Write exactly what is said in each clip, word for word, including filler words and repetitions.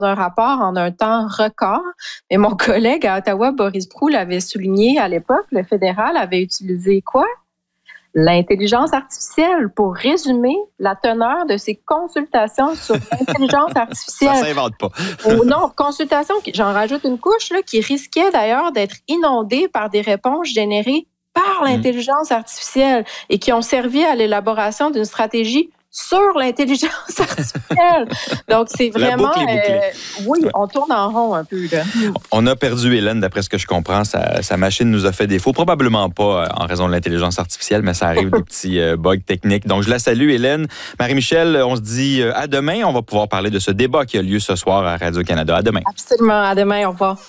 un rapport en un temps record. Mais mon collègue à Ottawa, Boris Proulx, l'avait souligné à l'époque, le fédéral avait utilisé quoi? L'intelligence artificielle pour résumer la teneur de ses consultations sur l'intelligence artificielle. Ça s'invente pas. Ou non, consultations, j'en rajoute une couche, là, qui risquait d'ailleurs d'être inondée par des réponses générées par l'intelligence artificielle et qui ont servi à l'élaboration d'une stratégie sur l'intelligence artificielle. Donc, c'est vraiment... Euh, oui, on tourne en rond un peu. Là. On a perdu Hélène, d'après ce que je comprends. Sa, sa machine nous a fait défaut. Probablement pas en raison de l'intelligence artificielle, mais ça arrive des petits euh, bugs techniques. Donc, je la salue, Hélène. Marie-Michel, on se dit à demain. On va pouvoir parler de ce débat qui a lieu ce soir à Radio-Canada. À demain. Absolument. À demain. Au revoir.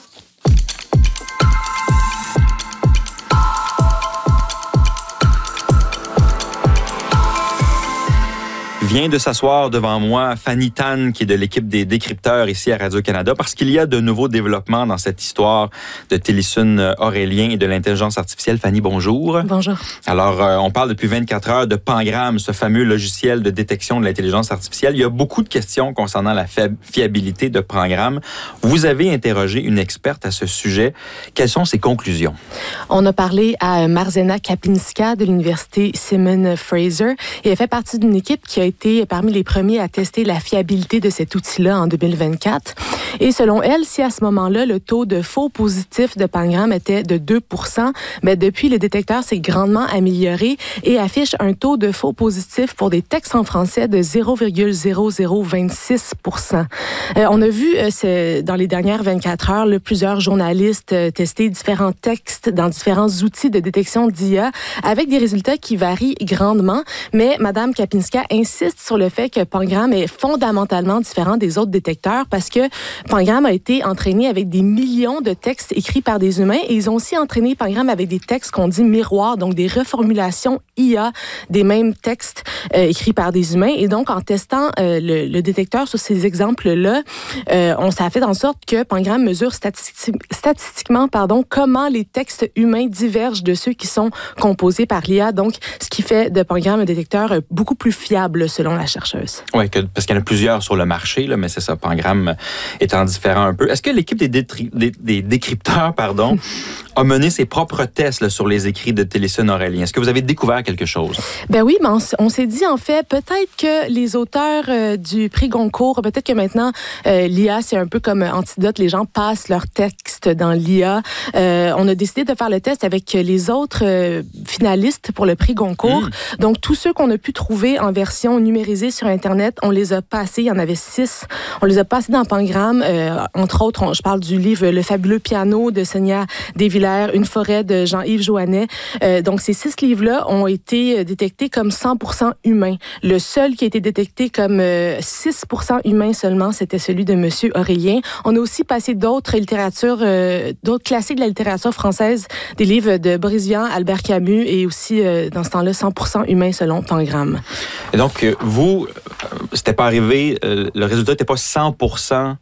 Vient de s'asseoir devant moi Fanny Tan, qui est de l'équipe des décrypteurs ici à Radio-Canada, parce qu'il y a de nouveaux développements dans cette histoire de Télésun Aurélien et de l'intelligence artificielle. Fanny, bonjour. Bonjour. Alors, euh, on parle depuis vingt-quatre heures de Pangram, ce fameux logiciel de détection de l'intelligence artificielle. Il y a beaucoup de questions concernant la fiabilité de Pangram. Vous avez interrogé une experte à ce sujet. Quelles sont ses conclusions? On a parlé à Marzena Kapinska de l'Université Simon Fraser et elle fait partie d'une équipe qui a été parmi les premiers à tester la fiabilité de cet outil-là en deux mille vingt-quatre. Et selon elle, si à ce moment-là, le taux de faux positifs de Pangram était de deux pour cent, mais depuis, le détecteur s'est grandement amélioré et affiche un taux de faux positifs pour des textes en français de zéro virgule zéro zéro vingt-six pour cent. Euh, on a vu euh, dans les dernières vingt-quatre heures, là, plusieurs journalistes euh, tester différents textes dans différents outils de détection d'I A avec des résultats qui varient grandement, mais Mme Kapinska insiste sur le fait que Pangram est fondamentalement différent des autres détecteurs parce que Pangram a été entraîné avec des millions de textes écrits par des humains et ils ont aussi entraîné Pangram avec des textes qu'on dit miroirs, donc des reformulations I A des mêmes textes euh, écrits par des humains. Et donc, en testant euh, le, le détecteur sur ces exemples-là, euh, on s'est fait en sorte que Pangram mesure statistique, statistiquement pardon, comment les textes humains divergent de ceux qui sont composés par l'I A. Donc, ce qui fait de Pangram un détecteur beaucoup plus fiable selon la chercheuse. Oui, parce qu'il y en a plusieurs sur le marché, là, mais c'est ça, Pangram étant différent un peu. Est-ce que l'équipe des, détri- des, des décrypteurs pardon, a mené ses propres tests là, sur les écrits de Télésun Aurélien? Est-ce que vous avez découvert quelque chose? Ben oui, mais on, on s'est dit, en fait, peut-être que les auteurs euh, du prix Goncourt, peut-être que maintenant, euh, l'I A, c'est un peu comme antidote, les gens passent leurs textes dans l'I A. Euh, on a décidé de faire le test avec les autres euh, finalistes pour le prix Goncourt. Mmh. Donc, tous ceux qu'on a pu trouver en version numérisée sur Internet, on les a passés, il y en avait six. On les a passés dans Pangram. Euh, entre autres, on, je parle du livre Le fabuleux piano de Sonia Desvillers, Une forêt de Jean-Yves Joannet. Euh, donc, ces six livres-là ont été détectés comme cent pour cent humains. Le seul qui a été détecté comme euh, six pour cent humain seulement, c'était celui de M. Aurélien. On a aussi passé d'autres littératures, euh, d'autres classiques de la littérature française, des livres de Boris Vian, Albert Camus et aussi, euh, dans ce temps-là, cent pour cent humain selon Pangram. Et donc, vous, c'était pas arrivé, euh, le résultat n'était pas cent pour cent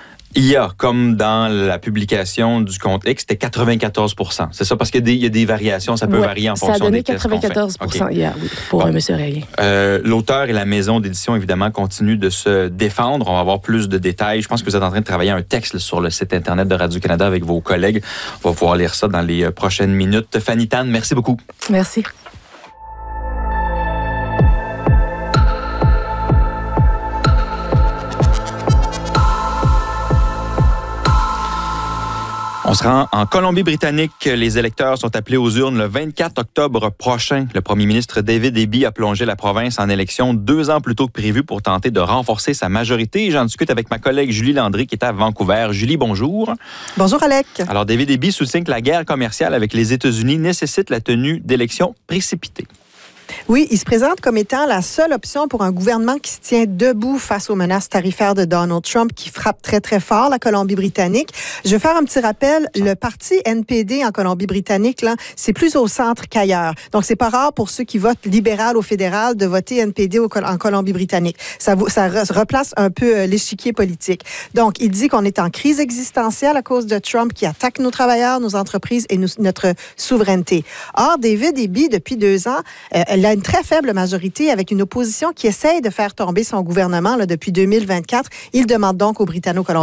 I A, comme dans la publication du compte X, c'était quatre-vingt-quatorze pour cent. C'est ça, parce qu'il y a des, il y a des variations, ça peut ouais, varier en fonction des tests qu'on fait. Ça a donné quatre-vingt-quatorze pour cent okay. I A, oui, pour bon. M. Aurélien. Euh, l'auteur et la maison d'édition, évidemment, continuent de se défendre. On va avoir plus de détails. Je pense que vous êtes en train de travailler un texte là, sur le site Internet de Radio-Canada avec vos collègues. On va pouvoir lire ça dans les prochaines minutes. Fanny Tan, merci beaucoup. Merci. On se rend en Colombie-Britannique. Les électeurs sont appelés aux urnes le vingt-quatre octobre prochain. Le premier ministre David Eby a plongé la province en élection deux ans plus tôt que prévu pour tenter de renforcer sa majorité. J'en discute avec ma collègue Julie Landry qui est à Vancouver. Julie, bonjour. Bonjour, Alec. Alors, David Eby soutient que la guerre commerciale avec les États-Unis nécessite la tenue d'élections précipitées. Oui, il se présente comme étant la seule option pour un gouvernement qui se tient debout face aux menaces tarifaires de Donald Trump qui frappent très, très fort la Colombie-Britannique. Je vais faire un petit rappel. Le parti N P D en Colombie-Britannique, là, c'est plus au centre qu'ailleurs. Donc, c'est pas rare pour ceux qui votent libéral au fédéral de voter N P D au, en Colombie-Britannique. Ça, ça replace un peu l'échiquier politique. Donc, il dit qu'on est en crise existentielle à cause de Trump qui attaque nos travailleurs, nos entreprises et nous, notre souveraineté. Or, David Eby, depuis deux ans, euh, elle a une très faible majorité avec une opposition qui essaye de faire tomber son gouvernement là, depuis deux mille vingt-quatre. Il demande donc aux Britanno-Colombiens